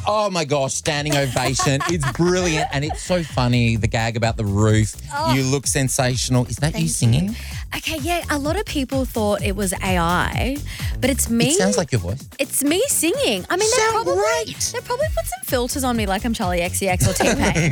Oh my gosh, standing ovation. It's brilliant and it's so funny. The gag about the roof. Oh. You look sensational. Is that you singing? Okay, yeah, a lot of people thought it was AI, but it's me. It sounds like your voice. It's me singing. I mean, Sound they great. probably put some filters on me like I'm Charlie XCX or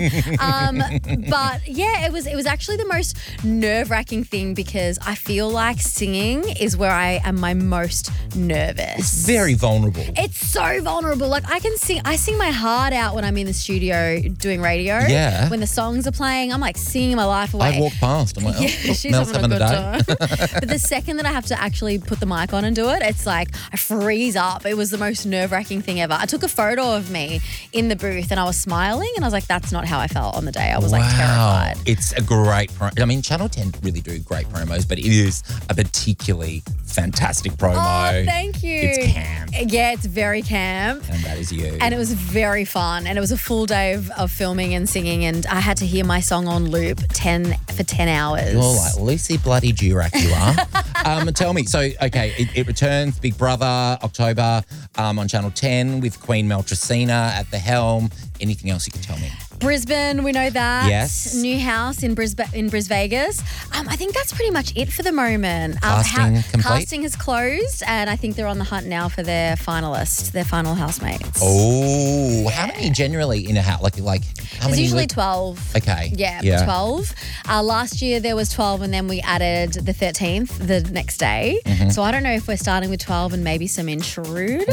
T-Pain. But yeah, it was actually the most nerve-wracking thing because I feel like singing is where I am my most nervous. It's very vulnerable. It's so vulnerable. Like I sing my heart out when I'm in the studio doing radio. Yeah. When the songs are playing, I'm like singing my life away. I walk past. I'm like, Yeah, oh, she's Mel's having a good day. time. But the second that I have to actually put the mic on and do it, it's like I freeze up. It was the most nerve-wracking thing ever. I took a photo of me in the booth and I was smiling and I was like, that's not how I felt on the day. I was like terrified. It's a great I mean, Channel 10 really do great promos, but it is a particularly fantastic promo. Oh, thank you. It's camp. Yeah, it's very camp. And that is you. And it was very fun. And it was a full day of filming and singing. And I had to hear my song on loop for 10 hours. You're like Lucy Bloody Durack, you are. Tell me, so, okay, it returns, Big Brother, October, on Channel 10 with Queen Mel Tresina at the helm. Anything else you can tell me? Brisbane, we know that. Yes. New house in Bris Vegas. I think that's pretty much it for the moment. Casting complete? Casting has closed, and I think they're on the hunt now for their finalists, their final housemates. Oh, how many generally in a house? Like how There's many? usually 12. Okay. Yeah, 12. Last year there was 12 and then we added the 13th the next day. Mm-hmm. So I don't know if we're starting with 12 and maybe some intruders.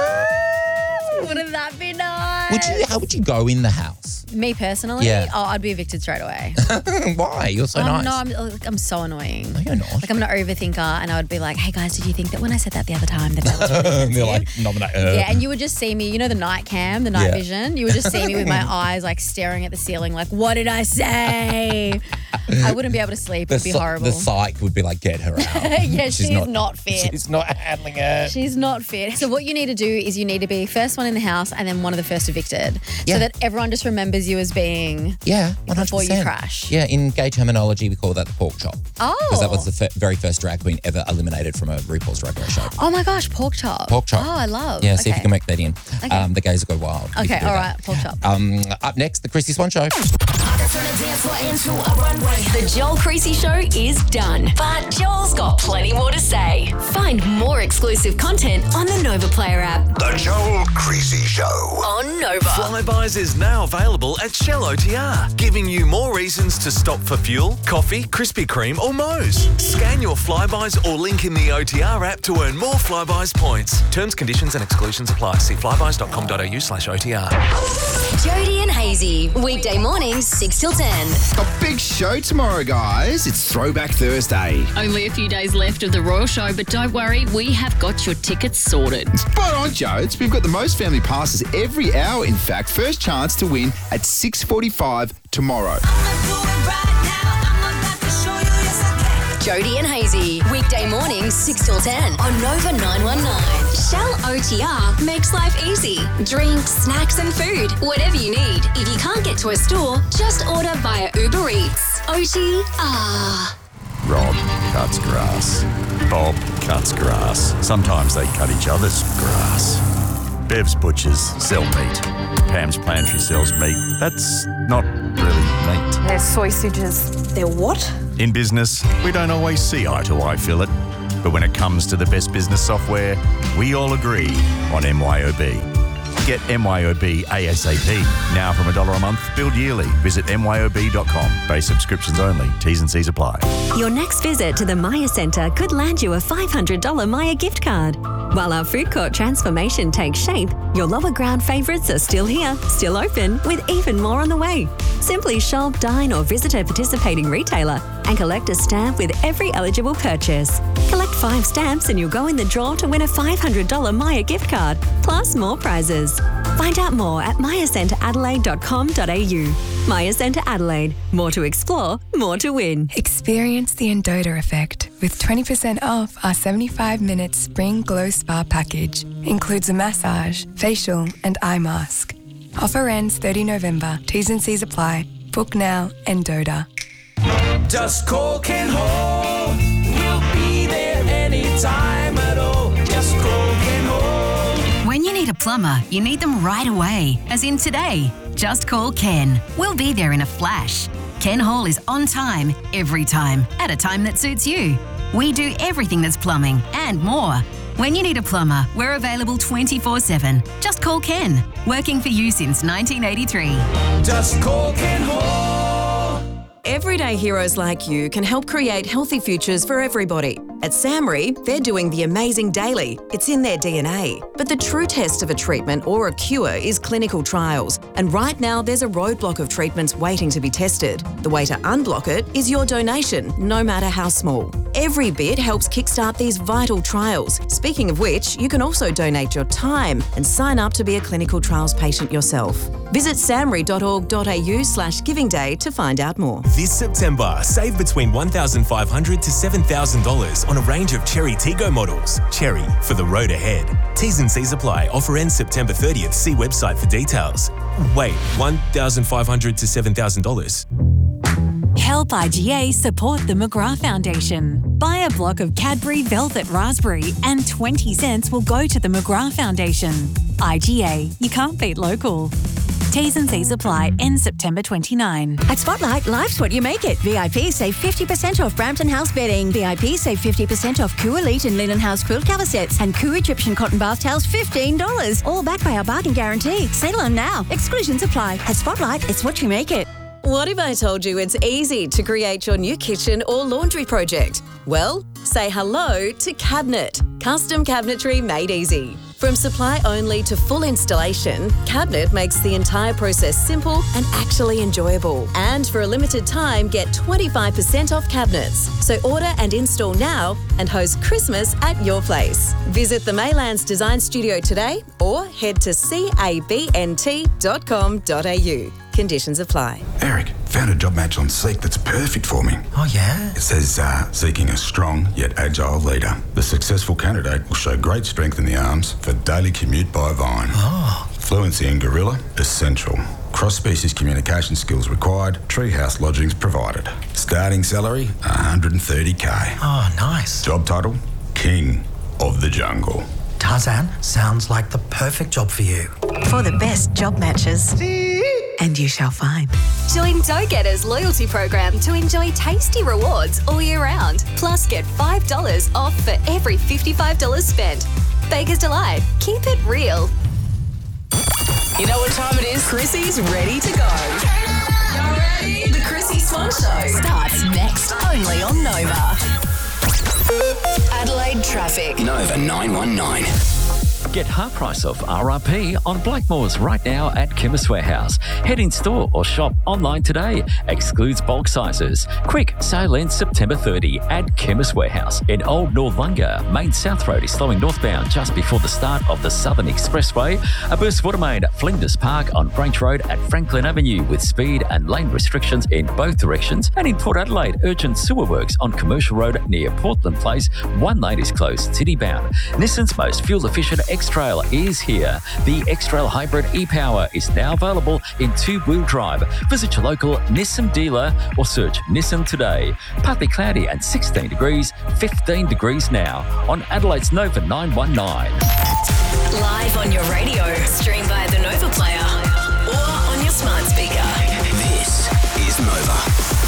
Wouldn't that be nice? How would you go in the house? Me personally? Yeah. Oh, I'd be evicted straight away. Why? You're so nice. No, I'm so annoying. No, you're not. Like I'm an overthinker and I would be like, hey guys, did you think that when I said that the other time that was really offensive? They're like, nominate her. Yeah, and you would just see me, you know the night cam, the night Yeah. vision? You would just see me with my eyes like staring at the ceiling like, what did I say? I wouldn't be able to sleep. It'd be horrible. The psych would be like, get her out. Yeah, she's not fit. She's not handling it. She's not fit. So what you need to do is you need to be first one in the house and then one of the first evicted. Yeah. So that everyone just remembers you as being 100%. before you crash. Yeah, in gay terminology, we call that the pork chop. Oh. Because that was the very first drag queen ever eliminated from a RuPaul's Drag Race show. Oh my gosh, pork chop. Pork chop. Oh, I love. Yeah, see if you can make that in. Okay. The gays will go wild. if you Okay, do all that. right, pork chop. Up next, the Chrissy Swan Show. The Joel Creasy Show is done, but Joel's got plenty more to say. Find more exclusive content on the Nova Player app. The Joel Creasy Show. On Nova. Flybys is now available at Shell OTR, giving you more reasons to stop for fuel, coffee, Krispy Kreme or Moe's. Scan your Flybys or link in the OTR app to earn more Flybys points. Terms, conditions and exclusions apply. See flybys.com.au/OTR. Jody and Hazy, weekday mornings 6 till 10. A big show tomorrow, guys. It's Throwback Thursday. Only a few days left of the Royal Show, but don't worry, we have got your tickets sorted. Spot on, Jodes. We've got the most family passes every hour, in fact. First chance to win at 6:45 tomorrow. Jody and Hazy, weekday mornings 6 till 10 on Nova 919. Shell OTR makes life easy. Drinks, snacks and food, whatever you need. If you can't get to a store, just order via Uber Eats. OTR. Rob cuts grass. Bob cuts grass. Sometimes they cut each other's grass. Bev's butchers sell meat. Pam's Pantry sells meat. That's not really meat. They're sausages. They're what? In business, we don't always see eye to eye, Philip. But when it comes to the best business software, we all agree on MYOB. Get MYOB ASAP. Now from $1 a month, billed yearly. Visit myob.com. Base subscriptions only. T's and C's apply. Your next visit to the Maya Centre could land you a $500 Maya gift card. While our food court transformation takes shape, your lower ground favourites are still here, still open, with even more on the way. Simply shop, dine or visit a participating retailer and collect a stamp with every eligible purchase. Collect 5 stamps and you'll go in the draw to win a $500 Maya gift card, plus more prizes. Find out more at mayacenteradelaide.com.au. Maya Centre Adelaide. More to explore, more to win. Experience the Endota effect with 20% off our 75-minute Spring Glow Spa package. Includes a massage, facial and eye mask. Offer ends 30 November. T's and C's apply. Book now, Endota. Just call Ken Hall. We'll be there anytime at all. Just call Ken Hall. When you need a plumber, you need them right away, as in today. Just call Ken. We'll be there in a flash. Ken Hall is on time, every time, at a time that suits you. We do everything that's plumbing and more. When you need a plumber, we're available 24/7. Just call Ken. Working for you since 1983. Just call Ken Hall. Everyday heroes like you can help create healthy futures for everybody. At SAMRI, they're doing the amazing daily. It's in their DNA. But the true test of a treatment or a cure is clinical trials. And right now, there's a roadblock of treatments waiting to be tested. The way to unblock it is your donation, no matter how small. Every bit helps kickstart these vital trials. Speaking of which, you can also donate your time and sign up to be a clinical trials patient yourself. Visit samri.org.au/Giving Day to find out more. This September, save between $1,500 to $7,000 on a range of Cherry Tiggo models. Cherry, for the road ahead. T's and C's apply. Offer ends September 30th. See website for details. Wait, $1,500 to $7,000? Help IGA support the McGrath Foundation. Buy a block of Cadbury Velvet Raspberry and 20 cents will go to the McGrath Foundation. IGA, you can't beat local. T's and C's apply. End September 29. At Spotlight, life's what you make it. VIP save 50% off Brampton House bedding. VIP save 50% off Koo Elite and Linen House quilt cover sets. And Koo Egyptian cotton bath towels, $15. All backed by our bargain guarantee. Settle on now. Exclusions apply. At Spotlight, it's what you make it. What if I told you it's easy to create your new kitchen or laundry project? Well, say hello to Cabinet. Custom cabinetry made easy. From supply only to full installation, Cabinet makes the entire process simple and actually enjoyable. And for a limited time, get 25% off cabinets. So order and install now and host Christmas at your place. Visit the Maylands Design Studio today or head to cabnt.com.au. Conditions apply. Eric, found a job match on Seek that's perfect for me. Oh, yeah? It says, seeking a strong yet agile leader. The successful candidate will show great strength in the arms for daily commute by Vine. Oh. Fluency in Gorilla, essential. Cross-species communication skills required. Treehouse lodgings provided. Starting salary, $130K. Oh, nice. Job title, King of the Jungle. Tarzan, sounds like the perfect job for you. For the best job matches. And you shall find. Join Dough Getter's loyalty program to enjoy tasty rewards all year round. Plus, get $5 off for every $55 spent. Baker's Delight. Keep it real. You know what time it is? Chrissy's ready to go. Y'all ready? The Chrissy Swan Show starts next, only on Nova. Adelaide traffic. Nova 919. Get half price off RRP on Blackmores right now at Chemist Warehouse. Head in store or shop online today. Excludes bulk sizes. Quick, sale ends September 30 at Chemist Warehouse. In Old Northlunga, Main South Road is slowing northbound just before the start of the Southern Expressway. A burst water main at Flinders Park on Branch Road at Franklin Avenue with speed and lane restrictions in both directions. And in Port Adelaide, urgent sewer works on Commercial Road near Portland Place. One lane is closed, city-bound. Nissan's most fuel-efficient X-Trail is here. The X-Trail Hybrid e-Power is now available in two-wheel drive. Visit your local Nissan dealer or search Nissan today. Partly cloudy and 16 degrees, 15 degrees now on Adelaide's Nova 919. Live on your radio, stream via the Nova Player or on your smart speaker. This is Nova.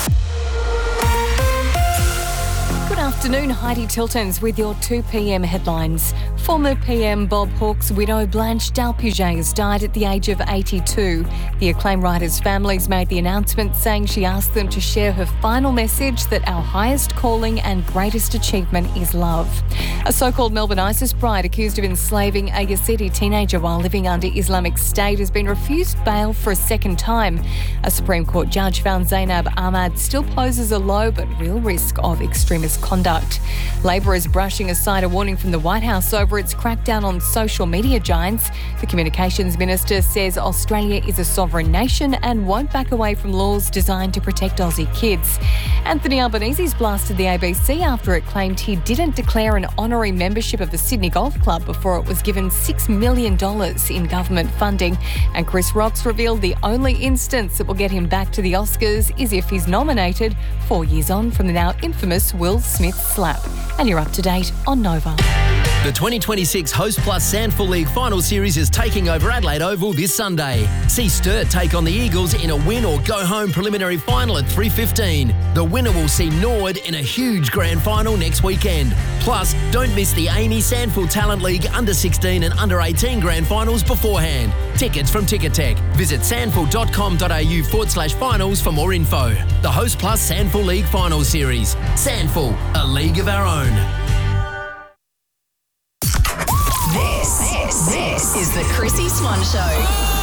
Good afternoon, Heidi Tiltons with your 2 p.m. headlines. Former PM Bob Hawke's widow Blanche Dalpuget has died at the age of 82. The acclaimed writer's families made the announcement saying she asked them to share her final message that our highest calling and greatest achievement is love. A so-called Melbourne ISIS bride accused of enslaving a Yazidi teenager while living under Islamic State has been refused bail for a second time. A Supreme Court judge found Zainab Ahmad still poses a low but real risk of extremist conduct. Labor is brushing aside a warning from the White House over its crackdown on social media giants. The Communications Minister says Australia is a sovereign nation and won't back away from laws designed to protect Aussie kids. Anthony Albanese's blasted the ABC after it claimed he didn't declare an honorary membership of the Sydney Golf Club before it was given $6 million in government funding. And Chris Rock's revealed the only instance that will get him back to the Oscars is if he's nominated 4 years on from the now infamous Will Smith slap. And you're up to date on Nova. The 2026 Host Plus Sandful League Final Series is taking over Adelaide Oval this Sunday. See Sturt take on the Eagles in a win or go home preliminary final at 3:15. The winner will see Norwood in a huge grand final next weekend. Plus, don't miss the Amy Sandful Talent League under 16 and under 18 grand finals beforehand. Tickets from Ticketek. Visit sandful.com.au/finals for more info. The Host Plus Sandful League Final Series. Sandful, a league of our own. This is the Chrissy Swan Show.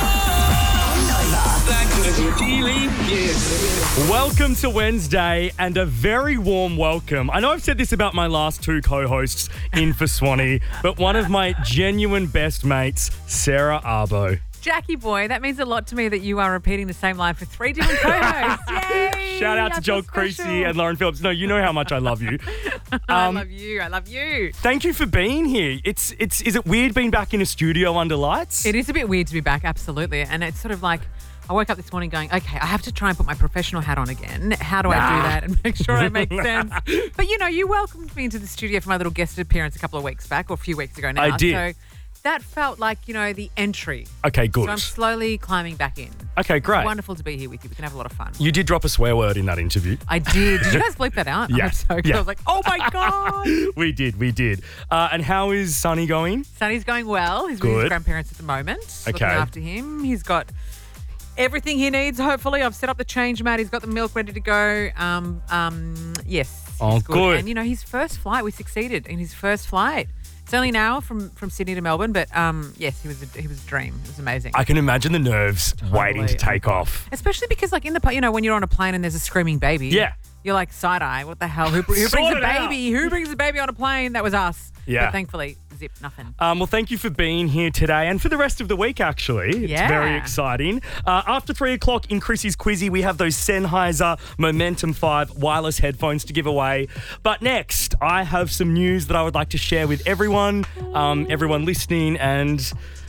Welcome to Wednesday and a very warm welcome. I know I've said this about my last two co-hosts in for Swanee, but one of my genuine best mates, Sarah Arbo. Jackie boy, that means a lot to me that you are repeating the same line for 3 different co-hosts. Yay! Shout out to Joel Creasy and Lauren Phillips. No, you know how much I love you. I love you. I love you. Thank you for being here. Is it weird being back in a studio under lights? It is a bit weird to be back, absolutely. And it's sort of like, I woke up this morning going, okay, I have to try and put my professional hat on again. How do I do that and make sure I make sense? But, you welcomed me into the studio for my little guest appearance a couple of weeks back, or a few weeks ago now. I did. So that felt like, the entry. Okay, good. So I'm slowly climbing back in. Okay, great. It's wonderful to be here with you. We can have a lot of fun. You did drop a swear word in that interview. I did. Did you guys bleep that out? Yeah. I'm so good. Yeah. I was like, oh my God. We did. And how is Sonny going? Sonny's going well. He's with his grandparents at the moment. Looking after him. He's got everything he needs, hopefully. I've set up the change mat. He's got the milk ready to go. Yes. Oh, good. And, his first flight, we succeeded in his first flight. It's only an hour from Sydney to Melbourne, but yes, he was a dream. It was amazing. I can imagine the nerves waiting to take off. Especially because, in the when you're on a plane and there's a screaming baby. Yeah. You're like, side eye, what the hell? Who brings a baby? Who brings a baby on a plane? That was us. Yeah. But thankfully, zip, nothing. Well, thank you for being here today and for the rest of the week, actually. It's very exciting. After 3 o'clock in Chrissy's Quizzy, we have those Sennheiser Momentum 5 wireless headphones to give away. But next, I have some news that I would like to share with everyone listening, and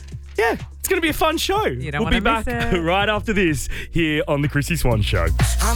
it's going to be a fun show. You don't we'll be wanna back miss it. right after this here on the Chrissy Swan Show.